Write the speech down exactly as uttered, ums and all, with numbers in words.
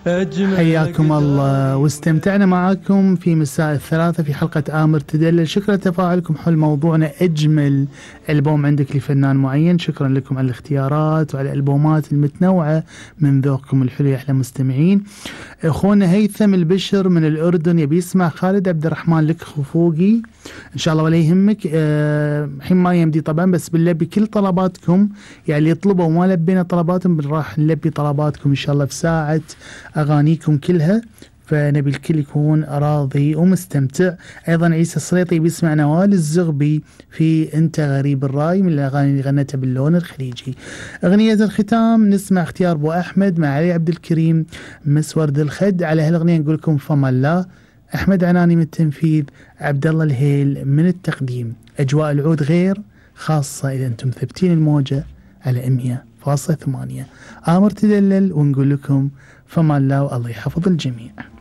حياكم الله واستمتعنا معكم في مساء الثلاثة في حلقة آمر تدلل. شكرا لتفاعلكم حول موضوعنا أجمل ألبوم عندك لفنان معين. شكرا لكم على الاختيارات وعلى الألبومات المتنوعة من ذوقكم الحلو يا أحلى مستمعين. أخونا هيثم البشر من الأردن يبي يسمع خالد عبد الرحمن لك خفوقي إن شاء الله ولا يهمك. الحين أه ما يمدي طبعا بس بنلبي كل طلباتكم، يعني يطلبوا وما لبينا طلباتهم راح نلبي طلباتكم إن شاء الله في ساعة أغانيكم كلها، فنبي الكل يكون راضي ومستمتع. أيضا عيسى السليطي بيسمع نوال الزغبي في أنت غريب الرأي من الأغاني اللي غنتها باللون الخليجي. أغنية الختام نسمع اختيار أبو أحمد مع علي عبد الكريم مسورد الخد. على هالأغنية نقول لكم فما الله. أحمد عناني من التنفيذ، عبد الله الهيل من التقديم. أجواء العود غير خاصة إذا أنتم ثبتين الموجة على مية فاصلة ثمانية. آمر تدلل ونقول لكم فما الله والله يحفظ الجميع.